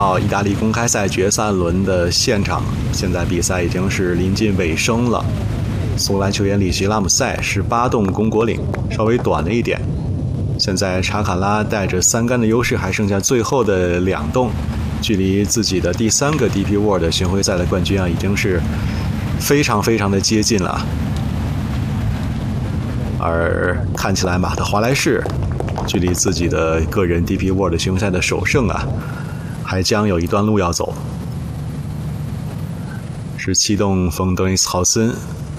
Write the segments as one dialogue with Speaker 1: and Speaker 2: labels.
Speaker 1: 到意大利公开赛决赛轮的现场，现在比赛已经是临近尾声了。苏格兰球员里奇·拉姆塞18洞攻果岭，稍微短了一点。现在查卡拉带着3杆的优势，还剩下最后的2洞，距离自己的第3个 DP World 巡回赛的冠军已经是非常的接近了。而看起来马特·华莱士距离自己的个人 DP World 巡回赛的首胜还将有一段路要走。17洞冯德尼斯豪森，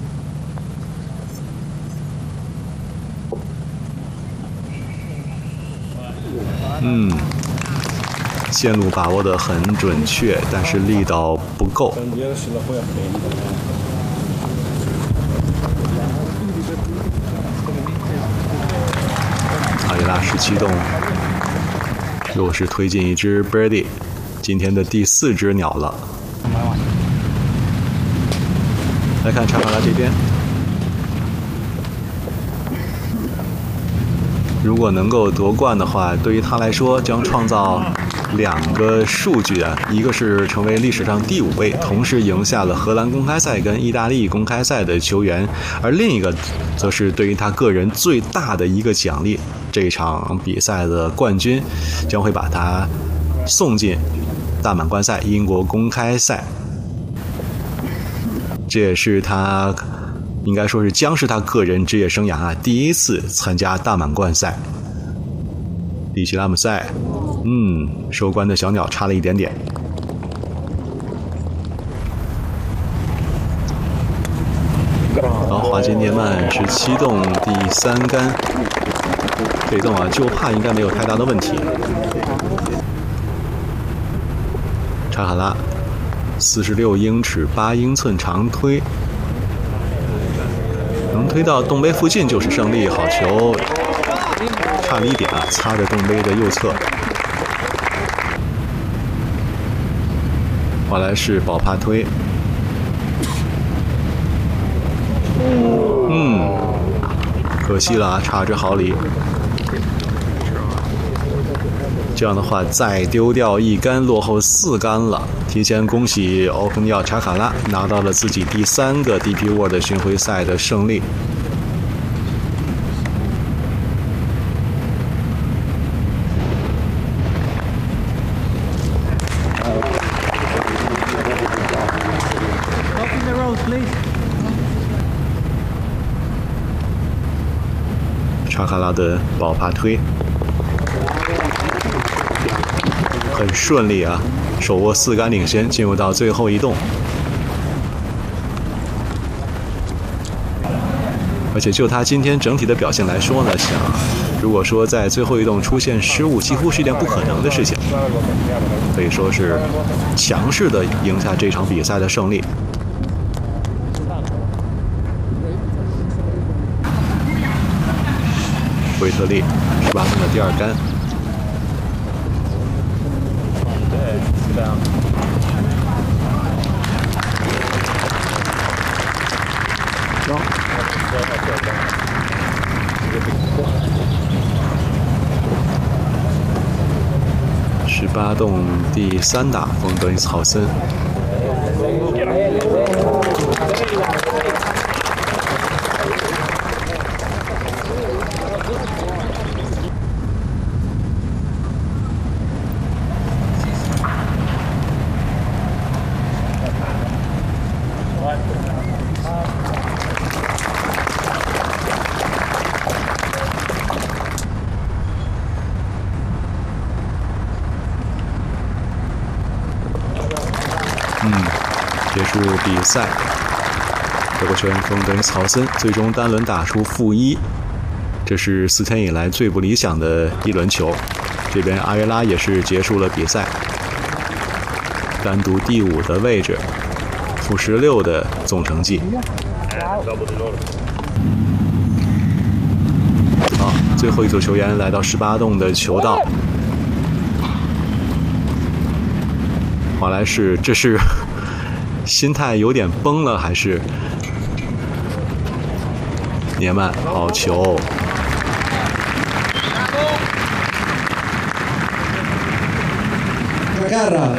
Speaker 1: 线路把握得很准确，但是力道不够。阿维拉17洞又是推进一只 birdie， 今天的第4只鸟了。来看查卡拉这边，如果能够夺冠的话，对于他来说将创造2个数据一个是成为历史上第5位，同时赢下了荷兰公开赛跟意大利公开赛的球员，而另一个则是对于他个人最大的一个奖励，这场比赛的冠军将会把他送进大满贯赛英国公开赛，这也是他应该说是将是他个人职业生涯第1次参加大满贯赛。里奇·拉姆塞收官的小鸟差了一点点。好，华金涅曼17洞第3杆，这洞就怕应该没有太大的问题。查卡拉46英尺8英寸长推，能推到洞杯附近就是胜利。好球，差了一点擦着洞杯的右侧。华莱士保帕推，可惜了，差之毫厘。这样的话，再丢掉1杆，落后4杆了。提前恭喜欧科尼奥·查卡拉拿到了自己第3个 DP World 巡回赛的胜利。查卡拉的保帕推很顺利手握4杆领先，进入到最后1洞。而且就他今天整体的表现来说呢，如果说在最后1洞出现失误，几乎是一件不可能的事情，可以说是强势的赢下这场比赛的胜利。维特利18洞的第2杆，18洞第3打冯德尼斯豪森。结束比赛，德国球员冯德尼斯豪森最终单轮打出-1，这是4天以来最不理想的一轮球。这边阿约拉也是结束了比赛，单独第5的位置，-16的总成绩。好，最后一组球员来到18洞的球道，华莱士这是心态有点崩了，还是涅曼好球。
Speaker 2: Garra